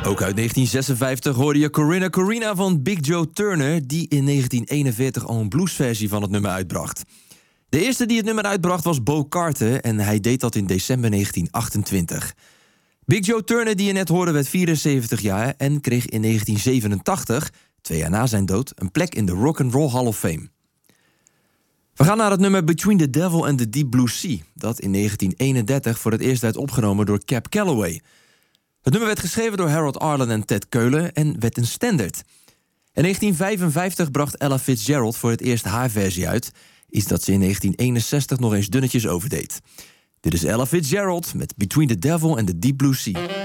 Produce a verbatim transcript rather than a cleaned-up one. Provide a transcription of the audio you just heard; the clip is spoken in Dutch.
Ook uit negentien zesenvijftig hoorde je Corinna Corina van Big Joe Turner, die in negentien eenenveertig al een bluesversie van het nummer uitbracht. De eerste die het nummer uitbracht was Bo Carter en hij deed dat in december negentien achtentwintig. Big Joe Turner, die je net hoorde, werd vierenzeventig jaar en kreeg in negentien zevenentachtig, twee jaar na zijn dood, een plek in de Rock and Roll Hall of Fame. We gaan naar het nummer Between the Devil and the Deep Blue Sea, dat in negentien eenendertig voor het eerst werd opgenomen door Cab Calloway. Het nummer werd geschreven door Harold Arlen en Ted Keulen en werd een standaard. In negentien vijfenvijftig bracht Ella Fitzgerald voor het eerst haar versie uit, iets dat ze in negentien eenenzestig nog eens dunnetjes overdeed. Dit is Ella Fitzgerald met Between the Devil and the Deep Blue Sea.